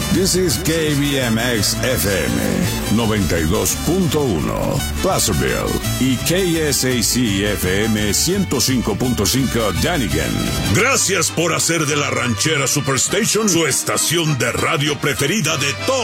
This is KBMX FM 92.1 Placerville y KSAC FM 105.5 Dunnigan. Gracias por hacer de la Ranchera Superstation su estación de radio preferida de todos.